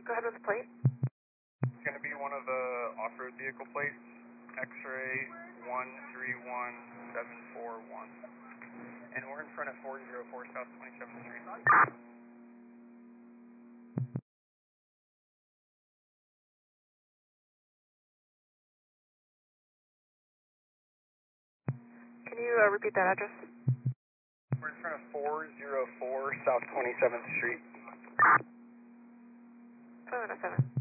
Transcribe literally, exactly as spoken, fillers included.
Go ahead with the plate. It's going to be one of the off-road vehicle plates, X-ray one three one seven four one. And we're in front of four oh four South twenty-seventh Street. Can you uh, repeat that address? We're in front of four oh four South twenty-seventh Street. five oh seven.